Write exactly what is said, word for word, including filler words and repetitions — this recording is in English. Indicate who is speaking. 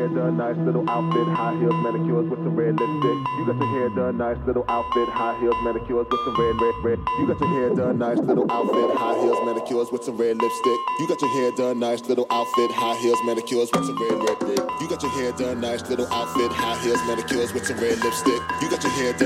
Speaker 1: hair done nice, little outfit, high heels, manicures with some red lipstick. You got your hair done nice, little outfit, high heels, manicures with some red, red, red. You got your hair done nice, little outfit, high heels, manicures with some red lipstick. You got your hair done nice, little outfit, high heels, manicures with some red, red, red. You got your hair done nice, little outfit, high heels, manicures with some red lipstick. You got your hair done